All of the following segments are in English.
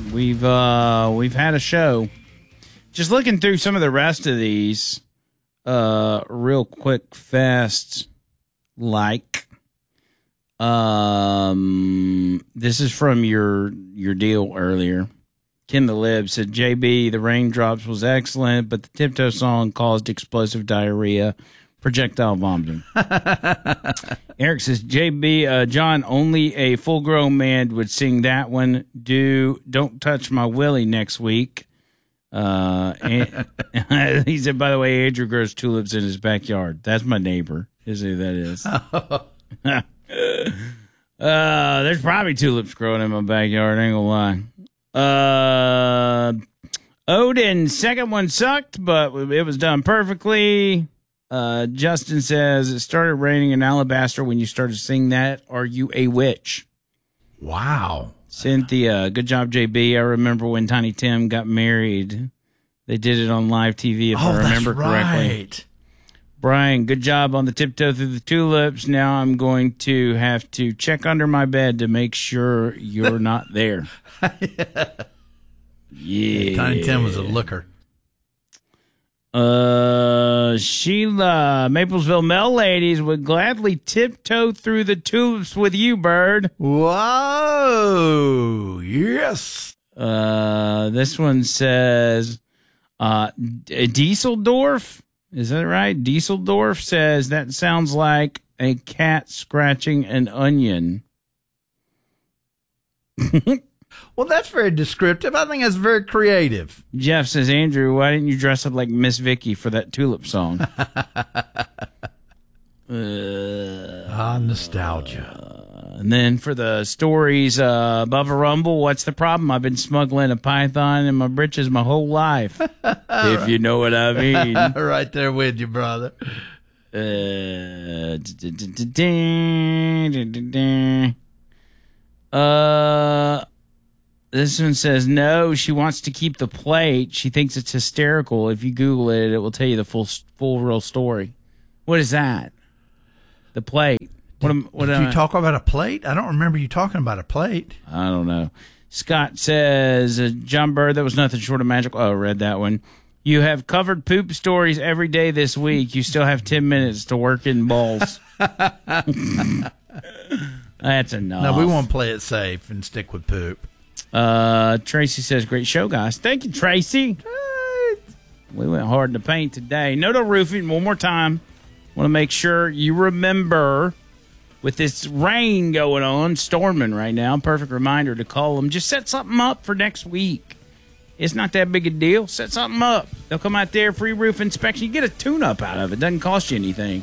we've had a show. Just looking through some of the rest of these, real quick, fast, like, this is from your deal earlier. Kim the Lib said, JB, the raindrops was excellent, but the Tiptoe song caused explosive diarrhea, projectile vomiting. Eric says, JB, John, only a full-grown man would sing that one. Don't touch my willy next week. And he said, by the way, Andrew grows tulips in his backyard. That's my neighbor, is who that is. There's probably tulips growing in my backyard, ain't gonna lie. Odin's second one sucked, but it was done perfectly. Justin says, it started raining in Alabaster when you started singing that. Are you a witch? Wow. Cynthia, good job, JB. I remember when Tiny Tim got married. They did it on live TV, if I remember correctly. Right. Brian, good job on the Tiptoe Through the Tulips. Now I'm going to have to check under my bed to make sure you're not there. Yeah. Tiny Tim was a looker. Sheila, Maplesville Mel Ladies would gladly tiptoe through the tulips with you, Bird. Whoa. Yes. This one says, Dieseldorf. Is that right? Dieseldorf says that sounds like a cat scratching an onion. Well, that's very descriptive. I think that's very creative. Jeff says, Andrew, why didn't you dress up like Miss Vicky for that tulip song? Nostalgia. And then for the stories, Bubba Rumble, what's the problem? I've been smuggling a python in my britches my whole life. If you know what I mean. Right there with you, brother. This one says, no, she wants to keep the plate. She thinks it's hysterical. If you Google it, it will tell you the full real story. What is that? The plate. Did you talk about a plate? I don't remember you talking about a plate. I don't know. Scott says, John Bird, that was nothing short of magical. Oh, I read that one. You have covered poop stories every day this week. You still have 10 minutes to work in balls. That's enough. No, we won't play it safe and stick with poop. Tracy says, great show, guys. Thank you, Tracy. We went hard in the paint today. Noto Roofing, one more time. Want to make sure you remember, with this rain going on, storming right now, perfect reminder to call them. Just set something up for next week. It's not that big a deal. Set something up. They'll come out there, free roof inspection. You get a tune-up out of it. Doesn't cost you anything.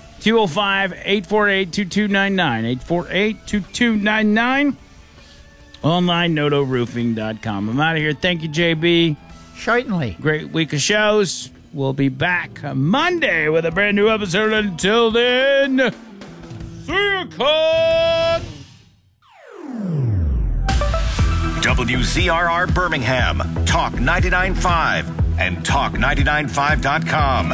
205-848-2299. 848-2299. Online, notoroofing.com. I'm out of here. Thank you, JB. Certainly. Great week of shows. We'll be back Monday with a brand new episode. Until then, see you, Cod. WZRR Birmingham, Talk 99.5 and Talk995.com.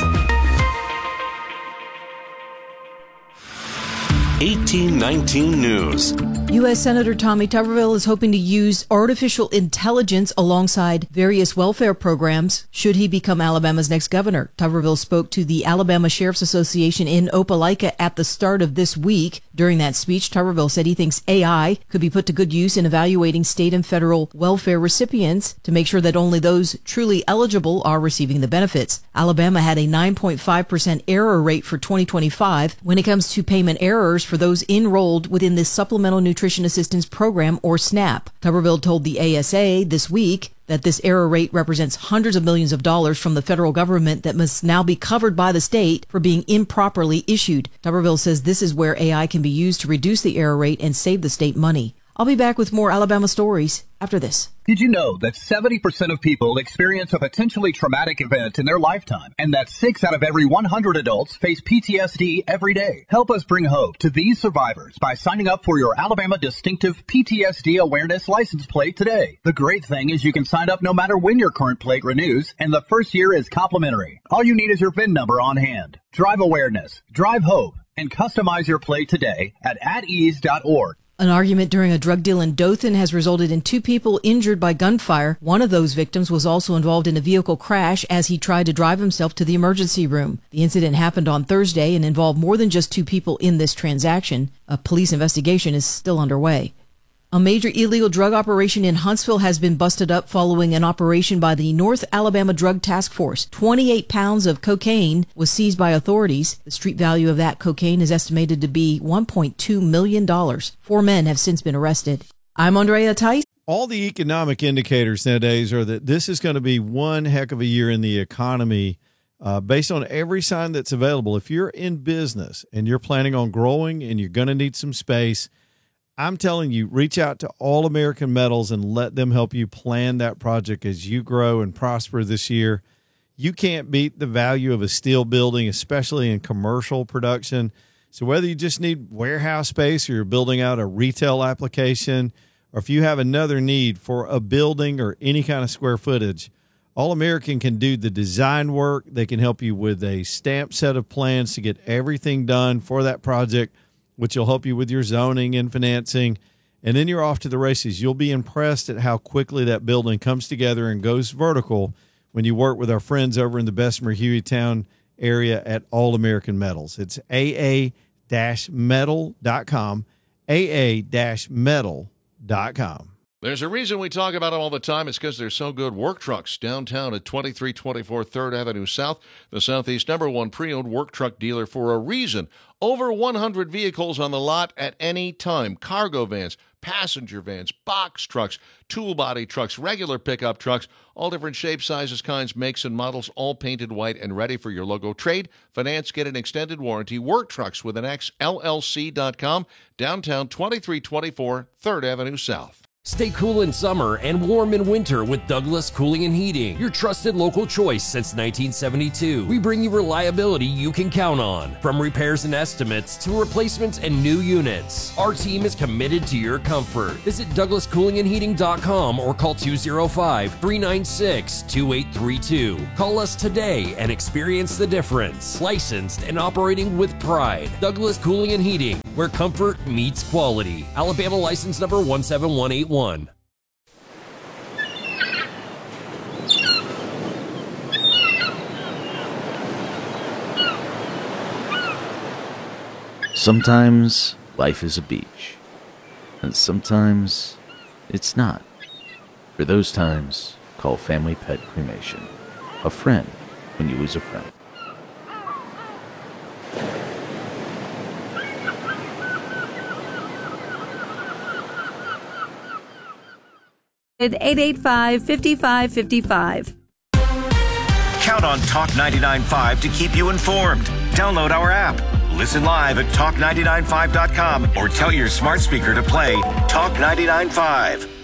1819 News. U.S. Senator Tommy Tuberville is hoping to use artificial intelligence alongside various welfare programs should he become Alabama's next governor. Tuberville spoke to the Alabama Sheriff's Association in Opelika at the start of this week. During that speech, Tuberville said he thinks AI could be put to good use in evaluating state and federal welfare recipients to make sure that only those truly eligible are receiving the benefits. Alabama had a 9.5% error rate for 2025 when it comes to payment errors for those enrolled within the Supplemental Nutrition Assistance Program, or SNAP. Tuberville told the ASA this week that this error rate represents hundreds of millions of dollars from the federal government that must now be covered by the state for being improperly issued. Tuberville says this is where AI can be used to reduce the error rate and save the state money. I'll be back with more Alabama stories after this. Did you know that 70% of people experience a potentially traumatic event in their lifetime, and that 6 out of every 100 adults face PTSD every day? Help us bring hope to these survivors by signing up for your Alabama Distinctive PTSD Awareness License Plate today. The great thing is you can sign up no matter when your current plate renews, and the first year is complimentary. All you need is your VIN number on hand. Drive awareness, drive hope, and customize your plate today at atease.org. An argument during a drug deal in Dothan has resulted in 2 people injured by gunfire. One of those victims was also involved in a vehicle crash as he tried to drive himself to the emergency room. The incident happened on Thursday and involved more than just 2 people in this transaction. A police investigation is still underway. A major illegal drug operation in Huntsville has been busted up following an operation by the North Alabama Drug Task Force. 28 pounds of cocaine was seized by authorities. The street value of that cocaine is estimated to be $1.2 million. 4 men have since been arrested. I'm Andrea Tice. All the economic indicators nowadays are that this is going to be one heck of a year in the economy based on every sign that's available. If you're in business and you're planning on growing and you're going to need some space, I'm telling you, reach out to All American Metals and let them help you plan that project as you grow and prosper this year. You can't beat the value of a steel building, especially in commercial production. So whether you just need warehouse space or you're building out a retail application, or if you have another need for a building or any kind of square footage, All American can do the design work. They can help you with a stamped set of plans to get everything done for that project, which will help you with your zoning and financing. And then you're off to the races. You'll be impressed at how quickly that building comes together and goes vertical when you work with our friends over in the Bessemer Hueytown area at All American Metals. It's aa-metal.com, aa-metal.com. There's a reason we talk about them all the time. It's because they're so good. Work Trucks downtown at 2324 3rd Avenue South, the Southeast #1 pre-owned work truck dealer for a reason. Over 100 vehicles on the lot at any time. Cargo vans, passenger vans, box trucks, tool body trucks, regular pickup trucks, all different shapes, sizes, kinds, makes, and models, all painted white and ready for your logo. Trade, finance, get an extended warranty. Work Trucks with an X, LLC.com, downtown 2324 3rd Avenue South. Stay cool in summer and warm in winter with Douglas Cooling and Heating, your trusted local choice since 1972. We bring you reliability you can count on, from repairs and estimates to replacements and new units. Our team is committed to your comfort. Visit DouglasCoolingandHeating.com or call 205-396-2832. Call us today and experience the difference. Licensed and operating with pride. Douglas Cooling and Heating, where comfort meets quality. Alabama license number 17181. Sometimes life is a beach, and sometimes it's not. For those times, call Family Pet Cremation. A friend when you lose a friend. At 885-5555. Count on Talk 99.5 to keep you informed. Download our app. Listen live at talk995.com or tell your smart speaker to play Talk 99.5.